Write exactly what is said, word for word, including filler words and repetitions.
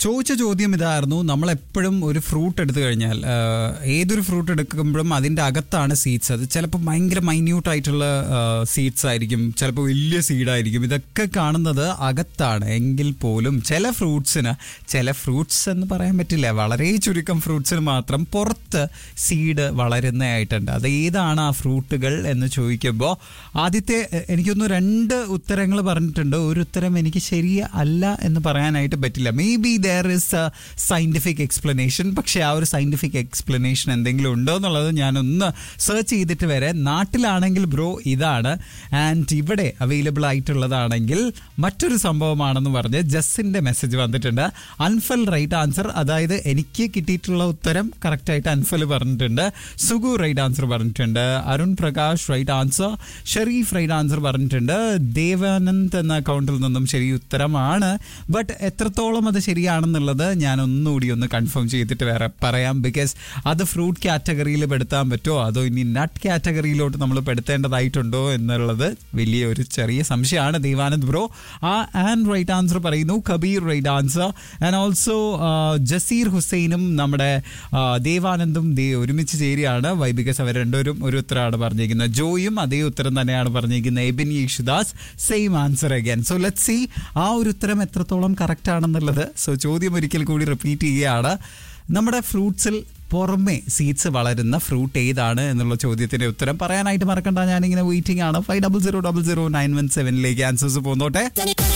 ചോദിച്ച ചോദ്യം ഇതായിരുന്നു. നമ്മളെപ്പോഴും ഒരു ഫ്രൂട്ട് എടുത്തു കഴിഞ്ഞാൽ ഏതൊരു ഫ്രൂട്ട് എടുക്കുമ്പോഴും അതിൻ്റെ അകത്താണ് സീഡ്സ്. അത് ചിലപ്പോൾ ഭയങ്കര മൈന്യൂട്ട് ആയിട്ടുള്ള സീഡ്സ് ആയിരിക്കും, ചിലപ്പോൾ വലിയ സീഡായിരിക്കും. ഇതൊക്കെ കാണുന്നത് അകത്താണ്. എങ്കിൽ പോലും ചില ഫ്രൂട്ട്സിന്, ചില ഫ്രൂട്ട്സ് എന്ന് പറയാൻ പറ്റില്ല, വളരെ ചുരുക്കം ഫ്രൂട്ട്സിന് മാത്രം പുറത്ത് സീഡ് വളരുന്നതായിട്ടുണ്ട്. അത് ഏതാണ് ആ ഫ്രൂട്ടുകൾ എന്ന് ചോദിക്കുമ്പോൾ ആദ്യത്തെ എനിക്കൊന്ന് രണ്ട് ഉത്തരങ്ങൾ പറഞ്ഞിട്ടുണ്ട്. ഒരു ഉത്തരം എനിക്ക് ശരി അല്ല എന്ന് പറയാനായിട്ട് പറ്റില്ല. May be there is A scientific explanation. പക്ഷെ ആ ഒരു സയന്റിഫിക് എക്സ്പ്ലനേഷൻ എന്തെങ്കിലും ഉണ്ടോ എന്നുള്ളത് ഞാനൊന്ന് സെർച്ച് ചെയ്തിട്ട് വരെ. നാട്ടിലാണെങ്കിൽ ബ്രോ ഇതാണ്, ആൻഡ് ഇവിടെ അവൈലബിൾ ആയിട്ടുള്ളതാണെങ്കിൽ മറ്റൊരു സംഭവമാണെന്ന് പറഞ്ഞ് ജസ്സിന്റെ മെസ്സേജ് വന്നിട്ടുണ്ട്. അൻഫൽ റൈറ്റ് ആൻസർ, അതായത് എനിക്ക് കിട്ടിയിട്ടുള്ള ഉത്തരം കറക്റ്റായിട്ട് അൻഫൽ പറഞ്ഞിട്ടുണ്ട്. സുഗു റൈറ്റ് ആൻസർ പറഞ്ഞിട്ടുണ്ട്. Arun Prakash right answer. Sharif right answer പറഞ്ഞിട്ടുണ്ട്. ദേവാനന്ദ് എന്ന അക്കൗണ്ടിൽ നിന്നും ശരി ഉത്തരമാണ്. ബട്ട് എത്രത്തോളം അത് ശരിയാണെന്നുള്ളത് ഞാൻ ഒന്നുകൂടി ഒന്ന് കൺഫേം ചെയ്തിട്ട് വേറെ പറയാം. ബിക്കോസ് അത് ഫ്രൂട്ട് കാറ്റഗറിയിൽ പെടുത്താൻ പറ്റുമോ അതോ ഇനി നട്ട് കാറ്റഗറിയിലോട്ട് നമ്മൾ പെടുത്തേണ്ടതായിട്ടുണ്ടോ എന്നുള്ളത് വലിയ ഒരു ചെറിയ സംശയമാണ്. ദേവാനന്ദ് ബ്രോ ആ ആൻഡ് റൈറ്റ് ആൻസർ പറയുന്നു. Kabir right answer. And also Jaseer ഹുസൈനും നമ്മുടെ ദേവാനന്ദും ദേ ഒരുമിച്ച് ചേരുകയാണ്. വൈ ബിക്കോസ് അവർ രണ്ടുപേരും ഒരു ഉത്തരമാണ് പറഞ്ഞിരിക്കുന്നത്. ജോയും അതേ ഉത്തരം തന്നെയാണ് പറഞ്ഞിരിക്കുന്നത്. Ebin Yesudas same answer again. So let's see ആ ഒരു ഉത്തരം എത്രത്തോളം കറക്റ്റ് ആണെന്നുള്ളത്. സോ ചോദ്യം ഒരിക്കൽ കൂടി റിപ്പീറ്റ് ചെയ്യുകയാണ്. നമ്മുടെ ഫ്രൂട്ട്സിൽ പുറമെ സീഡ്സ് വളരുന്ന ഫ്രൂട്ട് ഏതാണ് എന്നുള്ള ചോദ്യത്തിന്റെ ഉത്തരം പറയാനായിട്ട് മറക്കണ്ട. ഞാനിങ്ങനെ വെയിറ്റിംഗ് ആണ്. Five double zero double zero nine one സെവനിലേക്ക് answers പോന്നോട്ടെ.